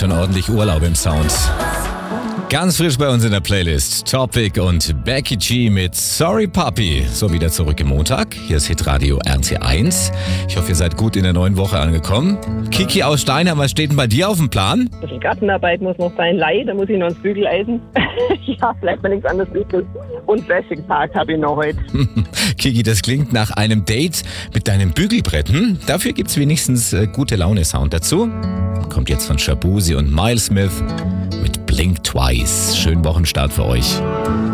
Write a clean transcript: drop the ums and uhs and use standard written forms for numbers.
schon ordentlich Urlaub im Sound. Ganz frisch bei uns in der Playlist Topic und Becky G mit Sorry Puppy. So, wieder zurück im Montag. Hier ist Hitradio RT1. Ich hoffe, ihr seid gut in der neuen Woche angekommen. Kiki aus Steinheim, was steht denn bei dir auf dem Plan? Ein bisschen Gartenarbeit muss noch sein. Da muss ich noch ins Bügeleisen. Ja, bleibt mir nichts anderes übrig. Und Wäschetag habe ich noch heute. Kiki, das klingt nach einem Date mit deinem Bügelbrett. Dafür gibt's wenigstens gute Laune-Sound dazu. Kommt jetzt von Shabuzi und Miles Smith mit Blink Twice. Schönen Wochenstart für euch.